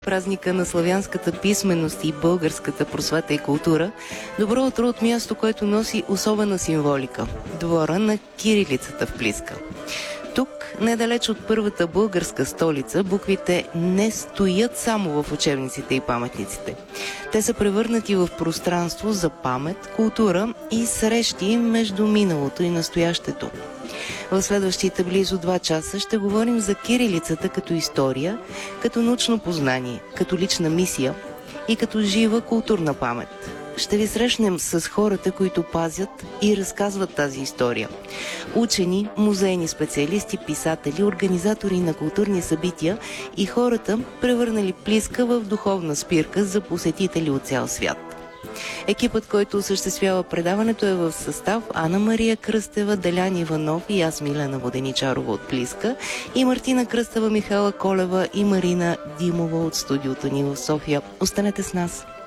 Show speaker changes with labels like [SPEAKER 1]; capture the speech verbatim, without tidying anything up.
[SPEAKER 1] празника на славянската писменост и българската просвета и култура, добро утро от място, което носи особена символика – двора на кирилицата в Плиска. Тук, недалеч от първата българска столица, буквите не стоят само в учебниците и паметниците. Те са превърнати в пространство за памет, култура и срещи между миналото и настоящето. В следващите близо два часа ще говорим за кирилицата като история, като научно познание, като лична мисия и като жива културна памет. Ще ви срещнем с хората, които пазят и разказват тази история. Учени, музейни специалисти, писатели, организатори на културни събития и хората, превърнали Плиска в духовна спирка за посетители от цял свят. Екипът, който осъществява предаването, е в състав Ана Мария Кръстева, Делян Иванов и аз, Милена Воденичарова от Плиска, и Мартина Кръстева, Михайла Колева и Марина Димова от студиото ни в София. Останете с нас!